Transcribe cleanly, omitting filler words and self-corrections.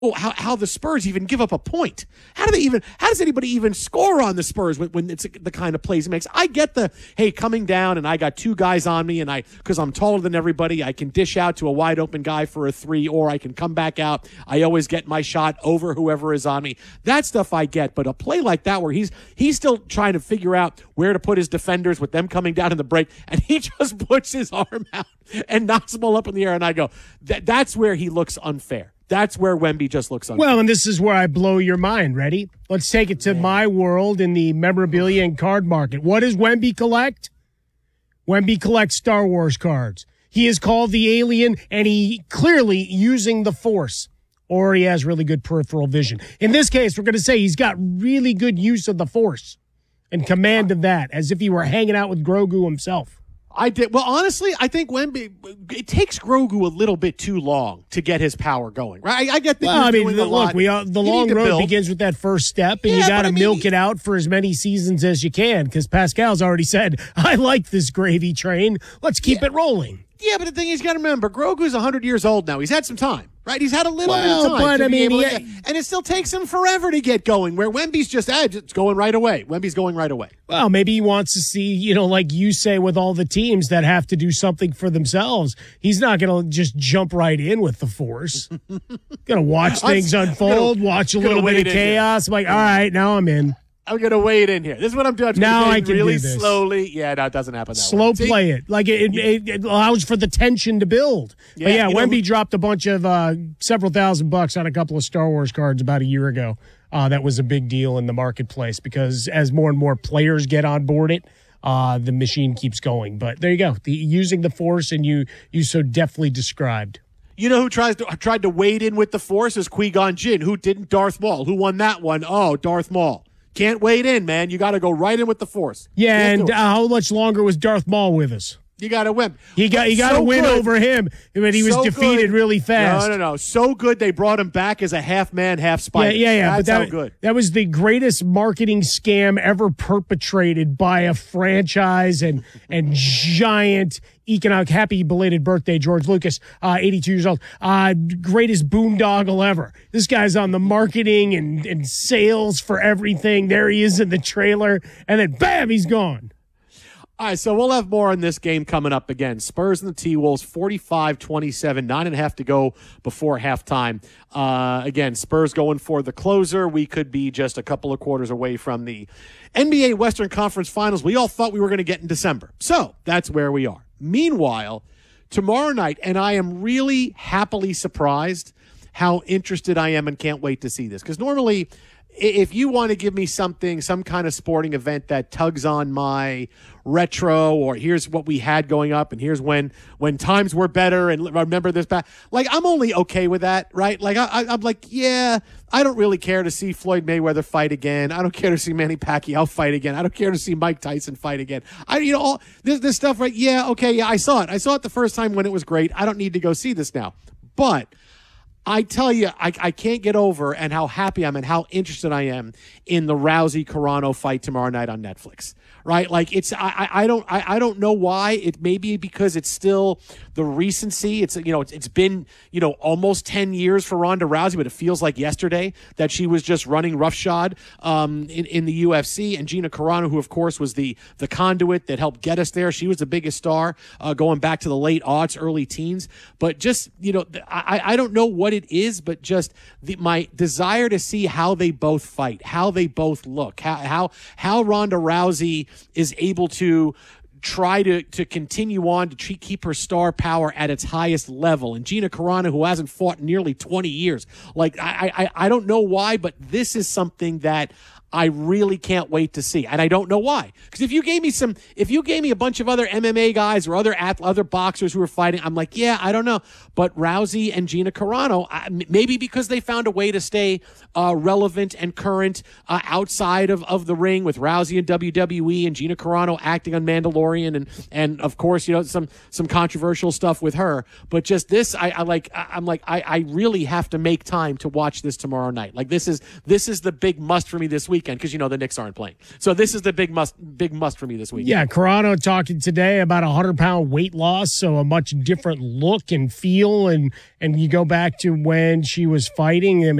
how the Spurs even give up a point. How does anybody even score on the Spurs when it's the kind of plays it makes? I get hey, coming down and I got two guys on me and because I'm taller than everybody, I can dish out to a wide open guy for a three, or I can come back out. I always get my shot over whoever is on me. That stuff I get, but a play like that where he's still trying to figure out where to put his defenders with them coming down in the break, and he just puts his arm out and knocks them all up in the air, and I go, that's where he looks unfair. That's where Wemby just looks unfair. Well, and this is where I blow your mind. Ready? Let's take it to my world in the memorabilia and card market. What does Wemby collect? Wemby collects Star Wars cards. He is called the alien, and he clearly using the Force, or he has really good peripheral vision. In this case, we're going to say he's got really good use of the Force and command of that, as if he were hanging out with Grogu himself. I did. Well, honestly, I think Wemby, it takes Grogu a little bit too long to get his power going, right? I get that. Well, I mean, look, the long road begins with that first step, and you got to milk it out for as many seasons as you can, because Pascal's already said, I like this gravy train. Let's keep it rolling. Yeah, but the thing is, you got to remember, Grogu's 100 years old now. He's had some time, right? He's had a little bit of time. But I mean, and it still takes him forever to get going, where Wemby's just it's going right away. Wemby's going right away. Well, maybe he wants to see, like you say, with all the teams that have to do something for themselves. He's not going to just jump right in with the Force. Going to watch things unfold, watch a little bit of chaos. I'm like, all right, now I'm in. I'm going to wade in here. This is what I'm doing. Now I can really do this. Slowly. Yeah, no, it doesn't happen that Slow way. play it. Like it allows for the tension to build. Yeah, but Wemby dropped a bunch of several $1,000s on a couple of Star Wars cards about a year ago. That was a big deal in the marketplace because as more and more players get on board it, the machine keeps going. But there you go. Using the Force, and you so deftly described. You know who tried to wade in with the Force is Qui-Gon Jinn. Who didn't? Darth Maul. Who won that one? Oh, Darth Maul. Can't wade in, man. You got to go right in with the Force. Yeah, and how much longer was Darth Maul with us? You got to win. He got to win over him, but he was defeated really fast. No. So good they brought him back as a half man, half spider. Yeah. That's good. That was the greatest marketing scam ever perpetrated by a franchise and giant economic. Happy belated birthday, George Lucas, 82 years old. Greatest boondoggle ever. This guy's on the marketing and sales for everything. There he is in the trailer, and then bam, he's gone. All right, so we'll have more on this game coming up again. Spurs and the T-Wolves, 45-27, 9.5 to go before halftime. Again, Spurs going for the closer. We could be just a couple of quarters away from the NBA Western Conference Finals we all thought we were going to get in December. So that's where we are. Meanwhile, tomorrow night, and I am really happily surprised how interested I am and can't wait to see this. Because normally, if you want to give me something, some kind of sporting event that tugs on my retro, or here's what we had going up, and here's when times were better, and remember this back, like, I'm only okay with that, right? Like, I'm like, yeah, I don't really care to see Floyd Mayweather fight again. I don't care to see Manny Pacquiao fight again. I don't care to see Mike Tyson fight again. All this stuff, right? Yeah, okay, yeah, I saw it. I saw it the first time when it was great. I don't need to go see this now. But I tell you, I can't get over and how happy I am and how interested I am in the Rousey-Carano fight tomorrow night on Netflix. Right? Like, it's I don't know why. It may be because it's still the recency. It's been almost 10 years for Ronda Rousey, but it feels like yesterday that she was just running roughshod in the UFC. And Gina Carano, who of course was the conduit that helped get us there. She was the biggest star going back to the late aughts, early teens. But just I don't know what it is, but just my desire to see how they both fight, how they both look, how Ronda Rousey is able to try to continue on to keep her star power at its highest level. And Gina Carano, who hasn't fought in nearly 20 years. Like, I don't know why, but this is something that I really can't wait to see. And I don't know why. Because if you gave me a bunch of other MMA guys or other boxers who are fighting, I'm like, yeah, I don't know. But Rousey and Gina Carano, maybe because they found a way to stay relevant and current outside of the ring, with Rousey and WWE and Gina Carano acting on Mandalorian and of course, some controversial stuff with her. But just this, I really have to make time to watch this tomorrow night. Like, this is the big must for me this week. weekend because the Knicks aren't playing. So this is the big must for me this week. Yeah, Carano talking today about 100-pound weight loss, so a much different look and feel, and you go back to when she was fighting.